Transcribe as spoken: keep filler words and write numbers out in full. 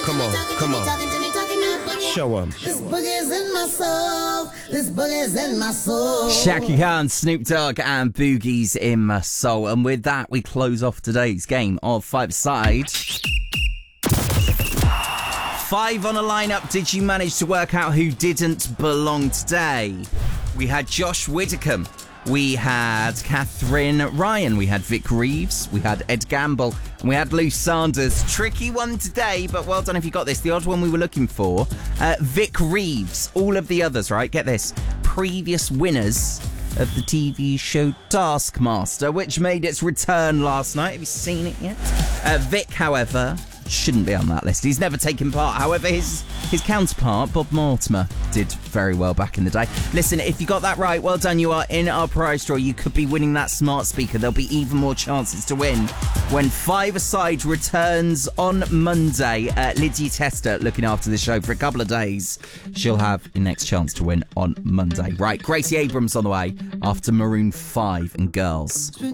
Come on, come on. Show 'em. This boogie's in my soul. This boogie's in my soul. Shaka Khan, Snoop Dogg, and Boogie's in My Soul. And with that, we close off today's game of five-a-side. Five on a lineup. Did you manage to work out who didn't belong today? We had Josh Widdicombe. We had Catherine Ryan. We had Vic Reeves. We had Ed Gamble. And we had Lou Sanders. Tricky one today, but well done if you got this. The odd one we were looking for. Uh, Vic Reeves. All of the others, right? Get this. Previous winners of the T V show Taskmaster, which made its return last night. Have you seen it yet? Uh, Vic, however, shouldn't be on that list. He's never taken part. However, his his counterpart, Bob Mortimer, did very well back in the day. Listen, if you got that right, well done. You are in our prize draw. You could be winning that smart speaker. There'll be even more chances to win when Five-a-Side returns on Monday. Uh, Lydia Tester looking after the show for a couple of days. She'll have your next chance to win on Monday. Right, Gracie Abrams on the way after Maroon five and Girls.